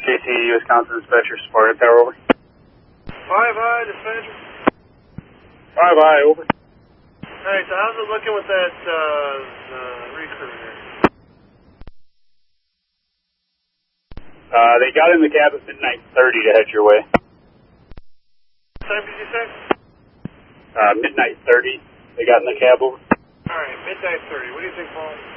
JC, Wisconsin Dispatcher, Sparta Tower, over. 5-eye, dispatcher. 5-eye, over. Alright, so how's it looking with that, recruiter? They got in the cab at midnight 30 to head your way. What time did you say? Midnight 30. They got in the cab, over. Alright, midnight 30. What do you think, Paul?